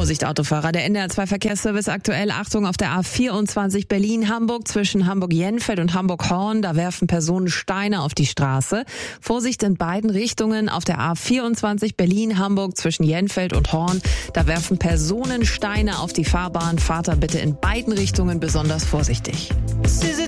Vorsicht Autofahrer, der NDR2-Verkehrsservice aktuell. Achtung, auf der A24 Berlin-Hamburg zwischen Hamburg-Jenfeld und Hamburg-Horn. Da werfen Personen Steine auf die Straße. Vorsicht in beiden Richtungen auf der A24 Berlin-Hamburg zwischen Jenfeld und Horn. Da werfen Personen Steine auf die Fahrbahn. Fahrt da bitte in beiden Richtungen besonders vorsichtig.